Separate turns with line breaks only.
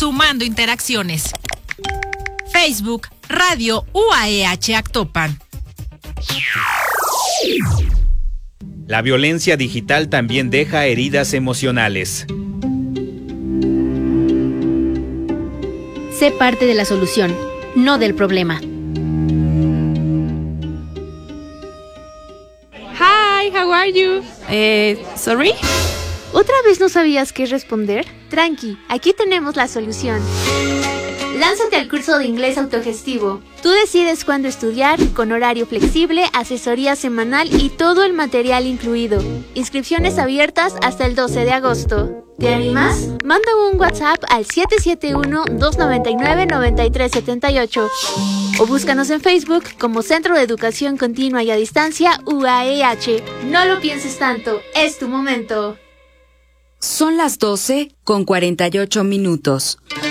sumando interacciones. Facebook, Radio UAEH Actopan.
La violencia digital también deja heridas emocionales.
Sé parte de la solución, no del problema.
Hi, how are you? Sorry?
¿Otra vez no sabías qué responder? Tranqui, aquí tenemos la solución. Lánzate al curso de inglés autogestivo. Tú decides cuándo estudiar, con horario flexible, asesoría semanal y todo el material incluido. Inscripciones abiertas hasta el 12 de agosto. ¿Te animas? Manda un WhatsApp al 771-299-9378 o búscanos en Facebook como Centro de Educación Continua y a Distancia UAEH. No lo pienses tanto, es tu momento.
Son las 12:48.